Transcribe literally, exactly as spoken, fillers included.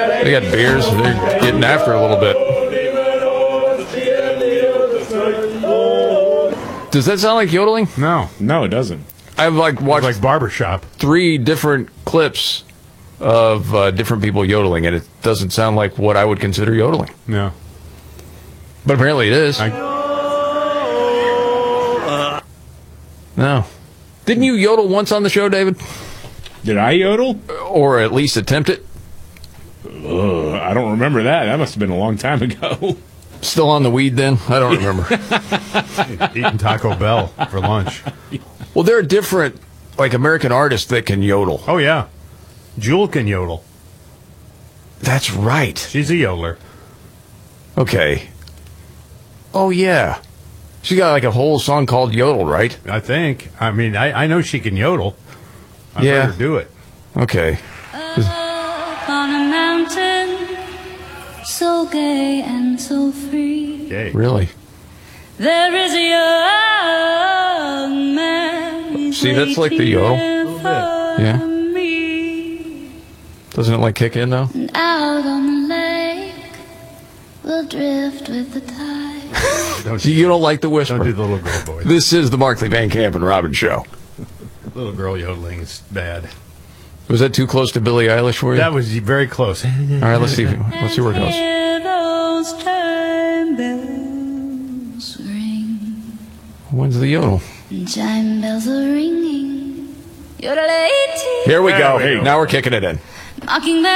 They got beers. They're getting after it a little bit. Does that sound like yodeling? No. No, it doesn't. I've like watched like barbershop. three different clips of uh, different people yodeling, and it doesn't sound like what I would consider yodeling. No. But apparently it is. I, no. Didn't you yodel once on the show, David? Did I yodel? Or at least attempt it? Ugh, I don't remember that. That must have been a long time ago. Still on the weed then? I don't remember. eating Taco Bell for lunch. Well, there are different, like, American artists that can yodel. Oh, yeah. Jewel can yodel. That's right. She's a yodeler. Okay. Oh, yeah. She got, like, a whole song called Yodel, right? I think. I mean, I, I know she can yodel. I've Yeah. heard her do it. Okay. Up on a mountain, so gay and so free. Yay. Really? There is a young man. He's See, that's like the yodel. waiting for Yeah. me. Doesn't it, like, kick in, though? And out on the lake, we'll drift with the tide. Don't, You don't like the whisper. don't do the little girl voice. This is the Markley, Van Camp, and Robin Show. Little girl yodeling is bad. Was that too close to Billie Eilish for you? That was very close. All right, let's see. Let's see where it goes. Hear those chime bells ring. When's the yodel? And chime bells are ringing. Yodelay-tee. Here we There go. we go. Now we're kicking it in. Mockingbird